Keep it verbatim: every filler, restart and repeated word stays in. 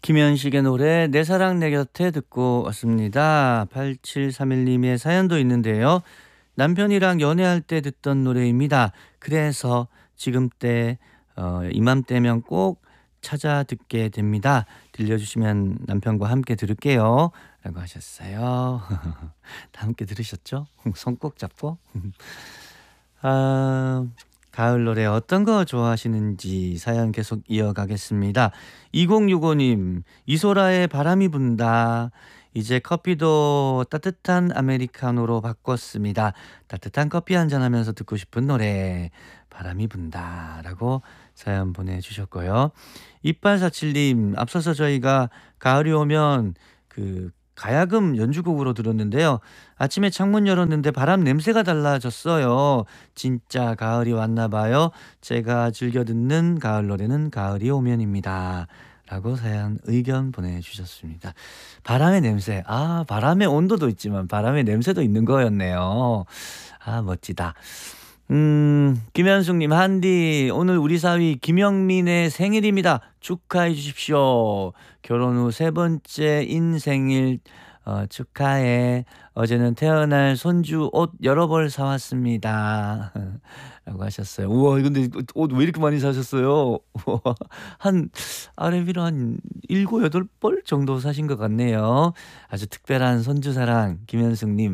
김현식의 노래 내 사랑 내 곁에 듣고 왔습니다. 팔칠삼일 님의 사연도 있는데요. 남편이랑 연애할 때 듣던 노래입니다. 그래서 지금 때 어, 이맘때면 꼭 찾아 듣게 됩니다. 들려주시면 남편과 함께 들을게요. 라고 하셨어요. 다 함께 들으셨죠? 손 꼭 잡고. 아, 가을 노래 어떤 거 좋아하시는지 사연 계속 이어가겠습니다. 이공육오 님, 이소라의 바람이 분다. 이제 커피도 따뜻한 아메리카노로 바꿨습니다. 따뜻한 커피 한잔 하면서 듣고 싶은 노래 바람이 분다 라고 사연 보내주셨고요. 이팔사칠 님, 앞서서 저희가 가을이 오면 그 가야금 연주곡으로 들었는데요. 아침에 창문 열었는데 바람 냄새가 달라졌어요. 진짜 가을이 왔나 봐요. 제가 즐겨 듣는 가을 노래는 가을이 오면입니다. 라고 사연 의견 보내주셨습니다. 바람의 냄새. 아, 바람의 온도도 있지만 바람의 냄새도 있는 거였네요. 아, 멋지다. 음, 김현숙님, 한디, 오늘 우리 사위 김영민의 생일입니다. 축하해 주십시오. 결혼 후 세 번째 인생일, 어, 축하해. 어제는 태어날 손주 옷 여러 벌 사왔습니다. 라고 하셨어요. 우와, 근데 옷 왜 이렇게 많이 사셨어요? 한, 아래 위로 한 일곱, 여덟 벌 정도 사신 것 같네요. 아주 특별한 손주 사랑, 김현숙님.